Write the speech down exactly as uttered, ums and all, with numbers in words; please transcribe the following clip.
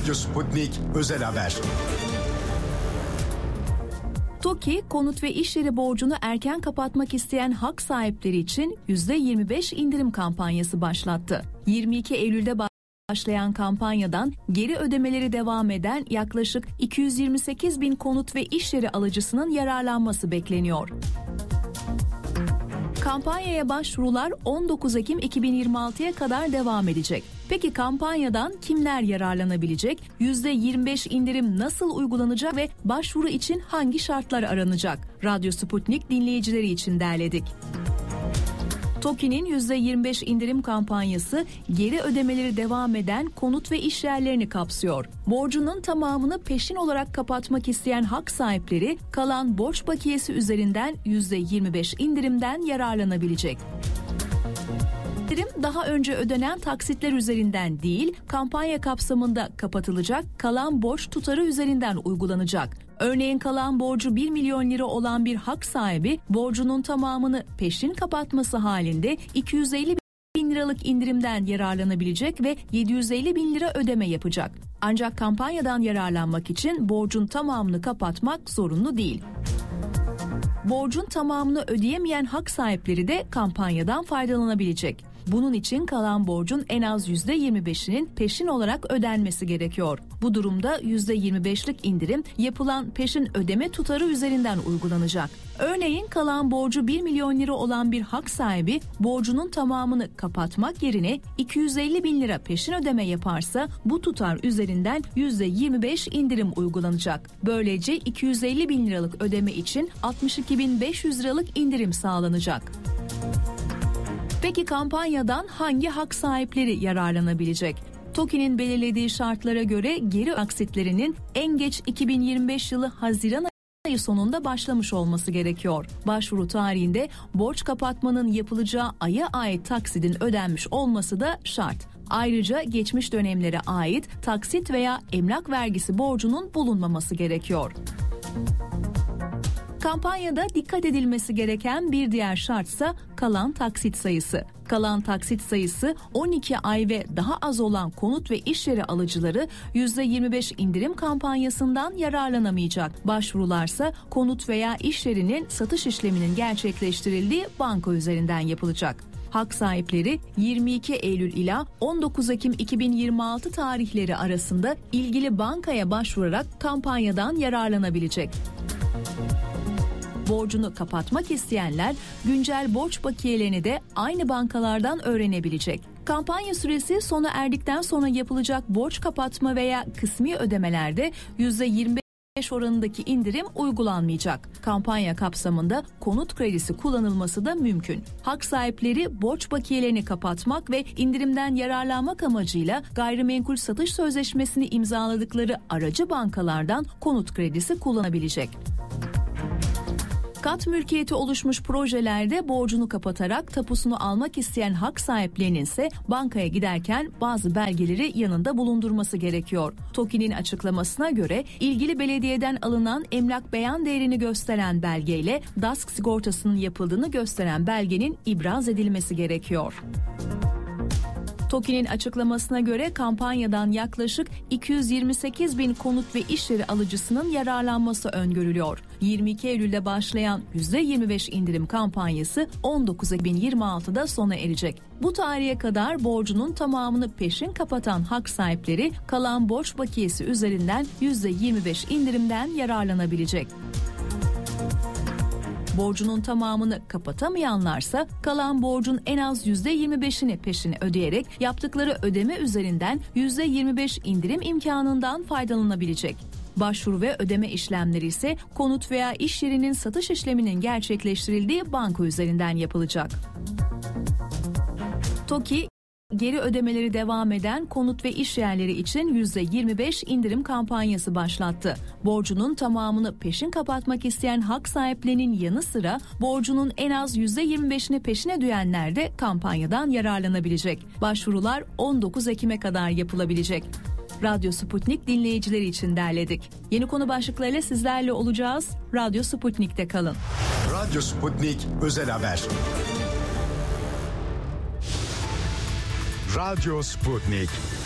Radyo Sputnik Özel Haber. TOKİ, konut ve iş yeri borcunu erken kapatmak isteyen hak sahipleri için yüzde yirmi beş indirim kampanyası başlattı. yirmi iki Eylül'de başlayan kampanyadan geri ödemeleri devam eden yaklaşık iki yüz yirmi sekiz bin konut ve iş yeri alıcısının yararlanması bekleniyor. Kampanyaya başvurular on dokuz Ekim iki bin yirmi altıya kadar devam edecek. Peki kampanyadan kimler yararlanabilecek? yüzde yirmi beş indirim nasıl uygulanacak ve başvuru için hangi şartlar aranacak? Radyo Sputnik dinleyicileri için derledik. TOKİ'nin yüzde yirmi beş indirim kampanyası geri ödemeleri devam eden konut ve iş yerlerini kapsıyor. Borcunun tamamını peşin olarak kapatmak isteyen hak sahipleri kalan borç bakiyesi üzerinden yüzde yirmi beş indirimden yararlanabilecek. İndirim daha önce ödenen taksitler üzerinden değil, kampanya kapsamında kapatılacak kalan borç tutarı üzerinden uygulanacak. Örneğin kalan borcu bir milyon lira olan bir hak sahibi borcunun tamamını peşin kapatması halinde iki yüz elli bin liralık indirimden yararlanabilecek ve yedi yüz elli bin lira ödeme yapacak. Ancak kampanyadan yararlanmak için borcun tamamını kapatmak zorunlu değil. Borcun tamamını ödeyemeyen hak sahipleri de kampanyadan faydalanabilecek. Bunun için kalan borcun en az yüzde yirmi beşinin peşin olarak ödenmesi gerekiyor. Bu durumda yüzde yirmi beşlik indirim yapılan peşin ödeme tutarı üzerinden uygulanacak. Örneğin kalan borcu bir milyon lira olan bir hak sahibi borcunun tamamını kapatmak yerine iki yüz elli bin lira peşin ödeme yaparsa bu tutar üzerinden yüzde yirmi beş indirim uygulanacak. Böylece iki yüz elli bin liralık ödeme için altmış iki bin beş yüz liralık indirim sağlanacak. Peki kampanyadan hangi hak sahipleri yararlanabilecek? TOKİ'nin belirlediği şartlara göre geri taksitlerinin en geç iki bin yirmi beş yılı Haziran ayı sonunda başlamış olması gerekiyor. Başvuru tarihinde borç kapatmanın yapılacağı aya ait taksidin ödenmiş olması da şart. Ayrıca geçmiş dönemlere ait taksit veya emlak vergisi borcunun bulunmaması gerekiyor. Kampanyada dikkat edilmesi gereken bir diğer şartsa kalan taksit sayısı. Kalan taksit sayısı on iki ay ve daha az olan konut ve iş yeri alıcıları yüzde yirmi beş indirim kampanyasından yararlanamayacak. Başvurularsa konut veya iş yerinin satış işleminin gerçekleştirildiği banka üzerinden yapılacak. Hak sahipleri yirmi iki Eylül ila on dokuz Ekim iki bin yirmi altı tarihleri arasında ilgili bankaya başvurarak kampanyadan yararlanabilecek. Borcunu kapatmak isteyenler güncel borç bakiyelerini de aynı bankalardan öğrenebilecek. Kampanya süresi sona erdikten sonra yapılacak borç kapatma veya kısmi ödemelerde yüzde yirmi beş oranındaki indirim uygulanmayacak. Kampanya kapsamında konut kredisi kullanılması da mümkün. Hak sahipleri borç bakiyelerini kapatmak ve indirimden yararlanmak amacıyla gayrimenkul satış sözleşmesini imzaladıkları aracı bankalardan konut kredisi kullanabilecek. Kat mülkiyeti oluşmuş projelerde borcunu kapatarak tapusunu almak isteyen hak sahiplerinin ise bankaya giderken bazı belgeleri yanında bulundurması gerekiyor. TOKİ'nin açıklamasına göre ilgili belediyeden alınan emlak beyan değerini gösteren belgeyle DASK sigortasının yapıldığını gösteren belgenin ibraz edilmesi gerekiyor. TOKİ'nin açıklamasına göre kampanyadan yaklaşık iki yüz yirmi sekiz bin konut ve iş yeri alıcısının yararlanması öngörülüyor. yirmi iki Eylül'de başlayan yüzde yirmi beş indirim kampanyası on dokuz Ekim iki bin yirmi altıda sona erecek. Bu tarihe kadar borcunun tamamını peşin kapatan hak sahipleri kalan borç bakiyesi üzerinden yüzde yirmi beş indirimden yararlanabilecek. Borcunun tamamını kapatamayanlarsa kalan borcun en az yüzde yirmi beşini peşini ödeyerek yaptıkları ödeme üzerinden yüzde yirmi beş indirim imkanından faydalanabilecek. Başvuru ve ödeme işlemleri ise konut veya iş yerinin satış işleminin gerçekleştirildiği banka üzerinden yapılacak. TOKİ, geri ödemeleri devam eden konut ve iş yerleri için yüzde yirmi beş indirim kampanyası başlattı. Borcunun tamamını peşin kapatmak isteyen hak sahiplerinin yanı sıra borcunun en az yüzde yirmi beşini peşin ödeyenler de kampanyadan yararlanabilecek. Başvurular on dokuz Ekim'e kadar yapılabilecek. Radyo Sputnik dinleyicileri için derledik. Yeni konu başlıklarıyla sizlerle olacağız. Radyo Sputnik'te kalın. Radyo Sputnik Özel Haber. Radyo Sputnik.